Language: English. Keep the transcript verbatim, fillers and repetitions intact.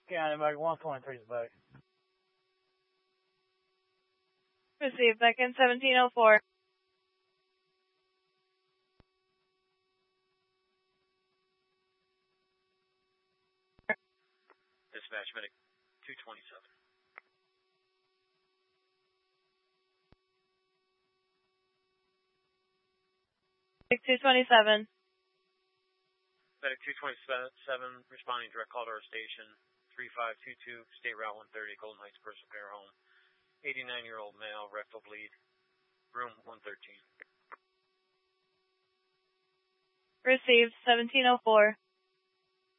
County, back one twenty-three is back. Received, back in seventeen oh four. Dispatch medic two twenty-seven. Medic two twenty-seven. Medic two twenty-seven, responding direct call to our station, three five two two, State Route one thirty, Golden Heights Personal Care Home. eighty-nine-year-old male, rectal bleed, room one thirteen. Received, seventeen oh four.